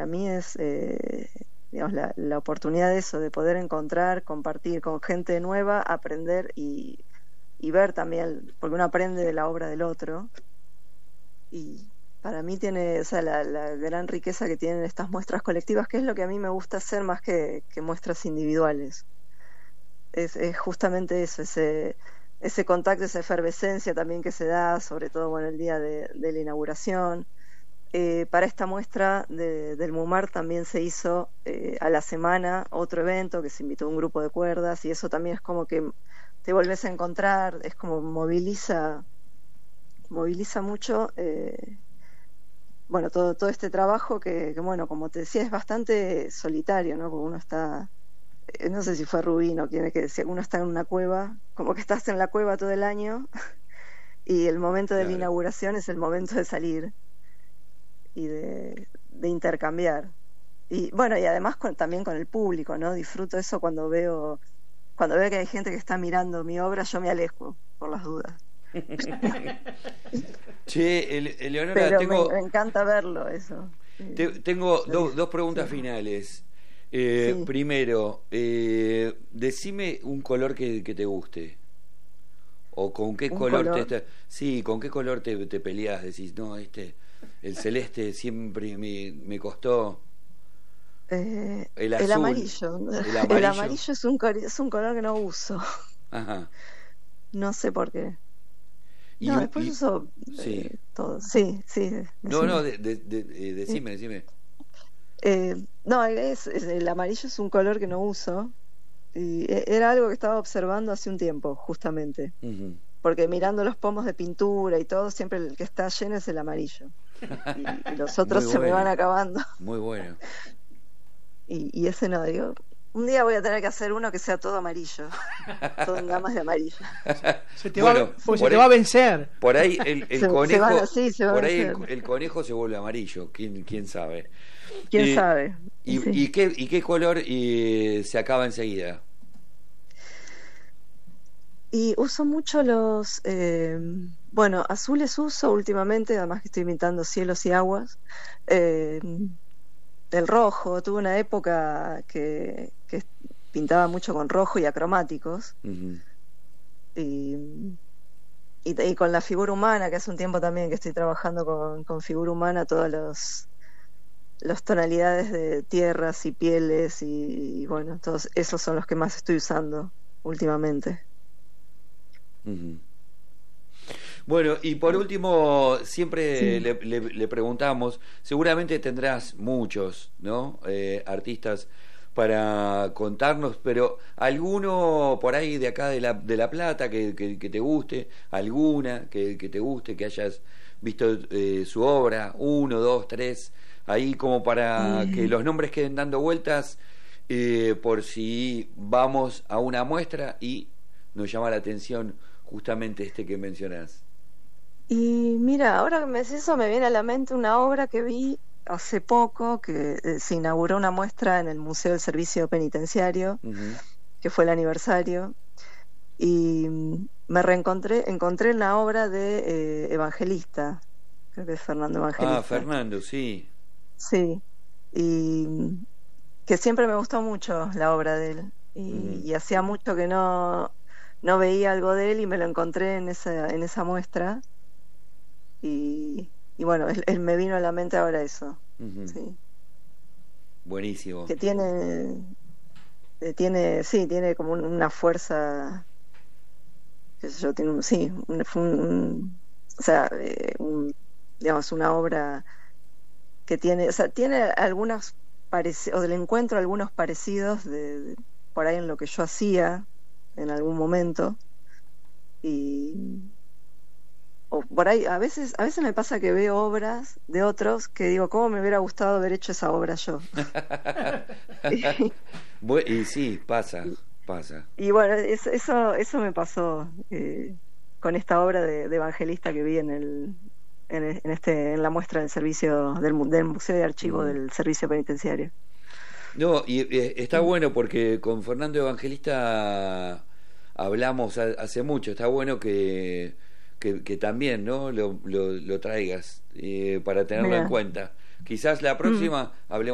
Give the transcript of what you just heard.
para mí es, digamos, la oportunidad de eso, de poder encontrar, compartir con gente nueva, aprender y ver también, porque uno aprende de la obra del otro. Y para mí tiene, o sea, la gran riqueza que tienen estas muestras colectivas, que es lo que a mí me gusta hacer más que muestras individuales. Es justamente eso, ese contacto, esa efervescencia también que se da, sobre todo bueno, el día de la inauguración. Para esta muestra del MUMAR también se hizo a la semana otro evento que se invitó a un grupo de cuerdas, y eso también es como que te volvés a encontrar, es como moviliza mucho, bueno, todo este trabajo que, bueno, como te decía, es bastante solitario, ¿no? Porque uno está, no sé si fue Rubín o quien es que decía, uno está en una cueva, como que estás en la cueva todo el año y el momento de la Claro. inauguración es el momento de salir y de intercambiar. Y bueno, y además también con el público, ¿no? Disfruto eso cuando veo que hay gente que está mirando mi obra, yo me alejo por las dudas. Che, Eleonora, Pero me encanta verlo eso. Sí, tengo lo dos preguntas sí, finales. sí, Primero, decime un color que te guste. ¿O con qué un color color. Sí, con qué color te peleas? Decís, no, el celeste siempre me costó. El El azul, amarillo. el El amarillo. amarillo es un color que no uso. Ajá. No sé por qué. Y, No, después uso sí. todo. Sí, sí, No, no, decime. Eh, decime. no, el amarillo es un color que no uso. Y era algo que estaba observando hace un tiempo, justamente. Ujú. Porque mirando los pomos de pintura y todo, siempre el que está lleno es el amarillo. Y los otros Muy se me van bueno, acabando. muy bueno. Y ese no, digo, un día voy a tener que hacer uno que sea todo amarillo, todo en gamas de amarillo. Bueno, Pues se por te ahí, va a vencer. por ahí el Se van conejo, así, se van por a ahí hacer. el conejo se vuelve amarillo, quién sabe. ¿Quién Eh, sabe? Sí. y qué color se acaba enseguida? Y uso mucho bueno, azules uso últimamente, además que estoy imitando cielos y aguas. Eh, el rojo, tuve una época que pintaba mucho con rojo y acromáticos. Ujú. Y, y con la figura humana, que hace un tiempo también que estoy trabajando con figura humana, todas las tonalidades de tierras y pieles y bueno, todos esos son los que más estoy usando últimamente. Ujú. Bueno, y por último, siempre Sí. le preguntamos, seguramente tendrás muchos, ¿no? Artistas para contarnos, pero alguno por ahí de acá de La Plata que te guste, alguna que te guste, que hayas visto su obra, uno, dos, tres, ahí como para que Eh, los nombres queden dando vueltas, por si vamos a una muestra y nos llama la atención justamente este que mencionás. y mira, ahora que me decís eso, me viene a la mente una obra que vi hace poco, que se inauguró una muestra en el Museo del Servicio Penitenciario, Ujú. que fue el aniversario, y encontré en la obra de Evangelista, creo que es Fernando Ah, Evangelista. Fernando, sí. Sí, y que siempre me gustó mucho la obra de él. Ujú. Y hacía mucho que no veía algo de él y me lo encontré en esa muestra. Y bueno, él me vino a la mente ahora eso. Ujú. Sí. Buenísimo. Que sí, tiene como una fuerza, qué sé yo, tiene sí, o sea, digamos, una obra que tiene, o sea, tiene algunas o le encuentro algunos parecidos por ahí en lo que yo hacía en algún momento y o por ahí a veces me pasa que veo obras de otros que digo, ¿cómo me hubiera gustado haber hecho esa obra yo? Y sí, pasa, Y, pasa. y bueno, eso me pasó con esta obra de Evangelista que vi en la muestra del servicio del Museo de Archivo Ujú. del Servicio Penitenciario. No, y está bueno porque con Fernando Evangelista hablamos hace mucho. Está bueno que también, ¿no? Lo traigas para tenerlo en Mira. cuenta. Quizás la Mm. próxima hablemos